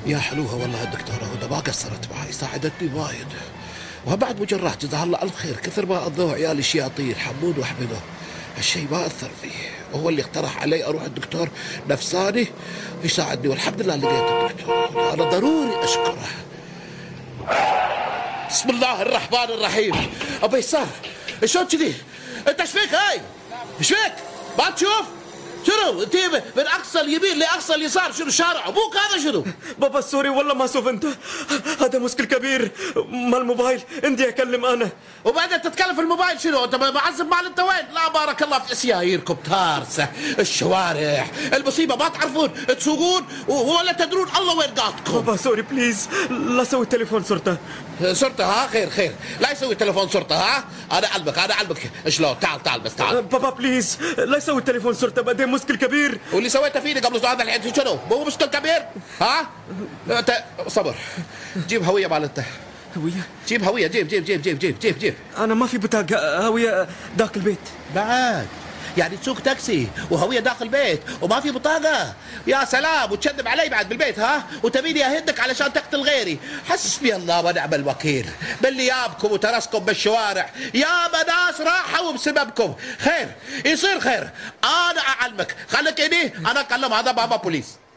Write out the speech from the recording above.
يا حلوها والله الدكتورة هدى ما قصرت معي، ساعدتني وايد. وبعد مجراه جزاها الله ألف خير، كثر ما أذوه عيال الشياطين حمود وحمده هالشيء ما أثر فيه، هو اللي اقترح علي أروح الدكتور نفساني يساعدني، والحمد لله لقيت الدكتور. أنا ضروري أشكره. بسم الله الرحمن الرحيم. أبو يسار شلون كذي؟ أنت ايش فيك هاي؟ ايش فيك؟ ما تشوف؟ شنو؟ انت من اقصى اليمين لاقصى اليسار، شنو الشارع؟ ابوك هذا شنو؟ بابا سوري والله ما شوف انت، هذا مشكل كبير مال الموبايل، عندي اكلم انا. وبعدين تتكلم في الموبايل شنو؟ انت معزب مال انت وين؟ لا بارك الله في سياييركم تارسه، الشوارع، المصيبه ما تعرفون تسوقون ولا تدرون الله وين قاطكم. بابا سوري بليز لا سوي التليفون صرته. صرته ها؟ خير خير، لا يسوي التليفون صرته ها؟ انا اعلمك شلون. تعال بس تعال. بابا بليز لا يسوي التليفون صرته، بعدين مشكل كبير. واللي سويته فيني قبل هذا الحين شنو؟ مو مشكل كبير؟ ها؟ انت صبر، جيب هويه مالته. هوية؟ جيب هويه، جيب. انا ما في بطاقة هوية داخل البيت. بعد يعني تسوق تاكسي وهويه داخل البيت وما في بطاقه؟ يا سلام، وتكذب علي بعد بالبيت ها؟ وتبيني اهدك علشان تقتل غيري؟ حسبي الله ونعم الوكيل باللي يابكم وترسكم بالشوارع، يا ناس راحوا بسببكم. خير يصير خير، انا اعلمك، خليك ايدي انا اكلم هذا بابا بوليس.